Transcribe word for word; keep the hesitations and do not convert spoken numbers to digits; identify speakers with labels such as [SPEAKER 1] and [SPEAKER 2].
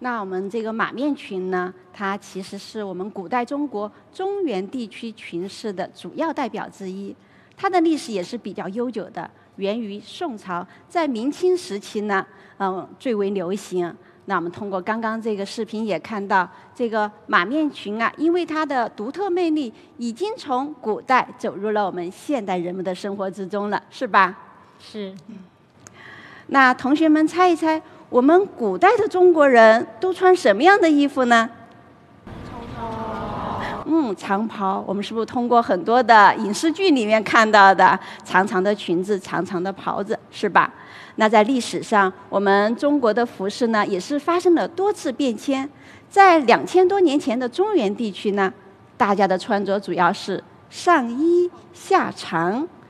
[SPEAKER 1] 那我们这个马面裙呢，它其实是我们古代中国中原地区裙饰的主要代表之一。它的历史也是比较悠久的，源于宋朝，在明清时期呢，嗯，最为流行。那我们通过刚刚这个视频也看到，这个马面裙啊，因为它的独特魅力，已经从古代走入了我们现代人们的生活之中了，是吧？
[SPEAKER 2] 是。
[SPEAKER 1] 那同学们猜一猜，我们古代的中国人都穿什么样的衣服呢？嗯，长袍。我们是不是通过很多的影视剧里面看到的长长的裙子、长长的袍子，是吧？那在历史上，我们中国的服饰呢，也是发生了多次变迁。在两千多年前的中原地区呢，大家的穿着主要是上衣下长，